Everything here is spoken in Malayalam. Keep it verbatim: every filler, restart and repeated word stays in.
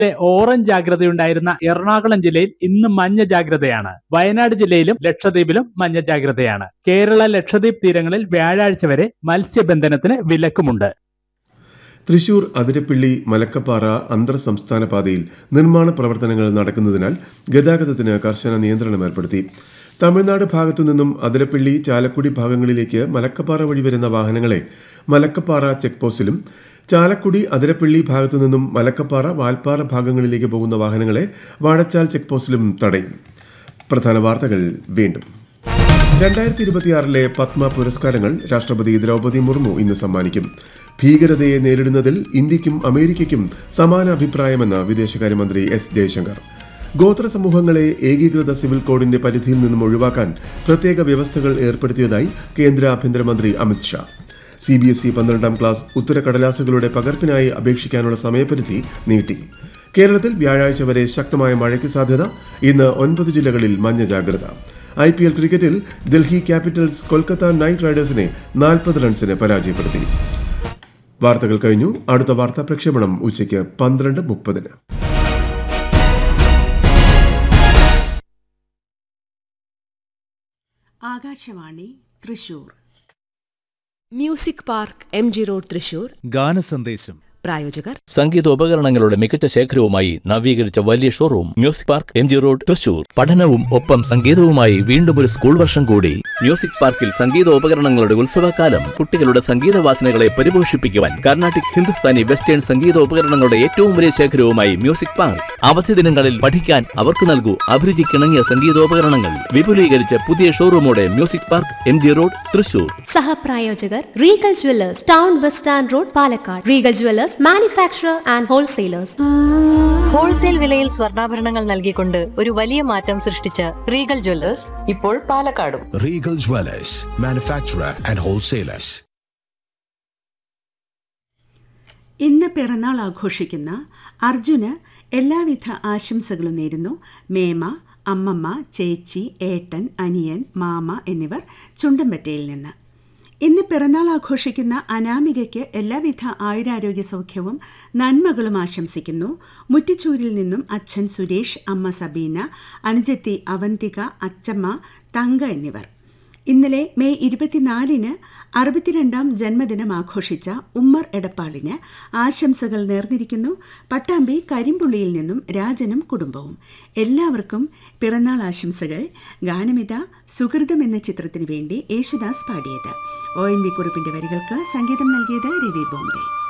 ഓറഞ്ച് ജാഗ്രതയുണ്ടായിരുന്ന എറണാകുളം ജില്ലയിൽ ഇന്ന് മഞ്ഞ ജാഗ്രതയാണ്. വയനാട് ജില്ലയിലും ലക്ഷദ്വീപിലും മഞ്ഞ ജാഗ്രതയാണ്. കേരള ലക്ഷദ്വീപ് തീരങ്ങളിൽ വ്യാഴാഴ്ച വരെ മത്സ്യബന്ധനത്തിന് വിലക്കുമുണ്ട്. തൃശൂർ അതിരപ്പിള്ളി മലക്കപ്പാറ അന്തർ സംസ്ഥാന പാതയിൽ നിർമ്മാണ പ്രവർത്തനങ്ങൾ നടക്കുന്നതിനാൽ ഗതാഗതത്തിന് കർശന നിയന്ത്രണം ഏർപ്പെടുത്തി. തമിഴ്നാട് ഭാഗത്തു നിന്നും അതിരപ്പിള്ളി ചാലക്കുടി ഭാഗങ്ങളിലേക്ക് മലക്കപ്പാറ വഴി വരുന്ന വാഹനങ്ങളെ മലക്കപ്പാറ ചെക്ക് പോസ്റ്റിലും, ചാലക്കുടി അതിരപ്പിള്ളി ഭാഗത്തു നിന്നും മലക്കപ്പാറ വാൽപ്പാറ ഭാഗങ്ങളിലേക്ക് പോകുന്ന വാഹനങ്ങളെ വാഴച്ചാൽ ചെക്ക് പോസ്റ്റിലും തടയും. പ്രധാന വാർത്തകൾ വീണ്ടും. രണ്ടായിരത്തി ഇരുപത്തിയാറിലെ പത്മ പുരസ്കാരങ്ങൾ രാഷ്ട്രപതി ദ്രൗപദി മുർമു ഇന്ന് സമ്മാനിക്കും. ഭീകരതയെ നേരിടുന്നതിൽ ഇന്ത്യയ്ക്കും അമേരിക്കയ്ക്കും സമാന അഭിപ്രായമെന്ന് വിദേശകാര്യമന്ത്രി എസ് ജയശങ്കർ. ഗോത്ര സമൂഹങ്ങളെ ഏകീകൃത സിവിൽ കോഡിന്റെ പരിധിയിൽ നിന്നും ഒഴിവാക്കാൻ പ്രത്യേക വ്യവസ്ഥകൾ ഏർപ്പെടുത്തിയതായി കേന്ദ്ര ആഭ്യന്തരമന്ത്രി Amit Shah. C B S E പന്ത്രണ്ടാം ക്ലാസ് ഉത്തരക്കടലാസുകളുടെ പകർപ്പിനായി അപേക്ഷിക്കാനുള്ള സമയപരിധി നീട്ടി. കേരളത്തിൽ വ്യാഴാഴ്ച വരെ ശക്തമായ മഴയ്ക്ക് സാധ്യത. ഇന്ന് ഒൻപത് ജില്ലകളിൽ മഞ്ഞ ജാഗ്രത. ഐ പി എൽ ക്രിക്കറ്റിൽ ഡൽഹി ക്യാപിറ്റൽസ് കൊൽക്കത്ത നൈറ്റ് റൈഡേഴ്സിനെ നാൽപ്പത് റൺസിന് പരാജയപ്പെടുത്തി. വാർത്തകൾ കഴിഞ്ഞു. അടുത്ത വാർത്താ പ്രക്ഷേപണം ഉച്ചയ്ക്ക് പന്ത്രണ്ട് മുപ്പതിന്. Akashvani Thrissur. Music park M G road Thrissur. ഗാനസന്ദേശം. പ്രായോജകർ സംഗീതോപകരണങ്ങളുടെ മികച്ച ശേഖരവുമായി നവീകരിച്ച വലിയ showroom music park M G road Thrissur. പഠനവും ഒപ്പം സംഗീതവുമായി വീണ്ടും ഒരു സ്കൂൾ വർഷം കൂടി. മ്യൂസിക് പാർക്കിൽ സംഗീതോപകരണങ്ങളുടെ ഉത്സവകാലം. കുട്ടികളുടെ സംഗീത വാസനകളെ പരിപോഷിപ്പിക്കുവാൻ കർണാട്ടിക്, ഹിന്ദുസ്ഥാനി, വെസ്റ്റേൺ സംഗീതോപകരണങ്ങളുടെ ഏറ്റവും വലിയ ശേഖരവുമായി മ്യൂസിക് പാർക്ക്. അവധി ദിനങ്ങളിൽ പഠിക്കാൻ അവർക്ക് നൽകൂ അഭിരുചിക്കിണങ്ങിയ സംഗീതോപകരണങ്ങൾ. വിപുലീകരിച്ച പുതിയ ഷോറൂമോടെ music park M G road Thrissur. സഹപ്രായോജകർ Regal Jewellers, town bus stand road, Palakkad. Regal Jewellers manufacturer and wholesalers. Wholesale വിലയിൽ സ്വർണ്ണാഭരണങ്ങൾ നൽകിക്കൊണ്ട് ഒരു വലിയ മാറ്റം സൃഷ്ടിച്ച റീഗൽ ജ്വല്ലേഴ്സ് ഇപ്പോൾ പാലക്കാടും. Regal Jewellers, manufacturer and wholesalers. ഇന്ന് പിറന്നാൾ ആഘോഷിക്കുന്ന അർജുന് എല്ലാവിധ ആശംസകളും നേരുന്നു മേമ, അമ്മമ്മ, ചേച്ചി, ഏട്ടൻ, അനിയൻ, മാമ എന്നിവർ ചുണ്ടമ്പറ്റയിൽ നിന്ന്. ഇന്ന് പിറന്നാൾ ആഘോഷിക്കുന്ന അനാമികയ്ക്ക് എല്ലാവിധ ആയുരാരോഗ്യ സൗഖ്യവും നന്മകളും ആശംസിക്കുന്നു. മുറ്റിച്ചൂരിൽ നിന്നും അച്ഛൻ സുരേഷ്, അമ്മ സബീന, അനുജത്തി അവന്തിക, അച്ചമ്മ, തങ്ക എന്നിവർ. ഇന്നലെ മെയ് ഇരുപത്തിനാലിന് അറുപത്തിരണ്ടാം ജന്മദിനം ആഘോഷിച്ച ഉമ്മർ എടപ്പാളിന് ആശംസകൾ നേർന്നിരിക്കുന്നു. പട്ടാമ്പി കരിമ്പുള്ളിയിൽ നിന്നും രാജനും കുടുംബവും. എല്ലാവർക്കും പിറന്നാൾ ആശംസകൾ. ഗാനമിത സുഹൃതം എന്ന ചിത്രത്തിനു വേണ്ടി യേശുദാസ് പാടിയത്. ഒ എൻ വി കുറിപ്പിന്റെ വരികൾക്ക് സംഗീതം നൽകിയത് രവി ബോംബെ.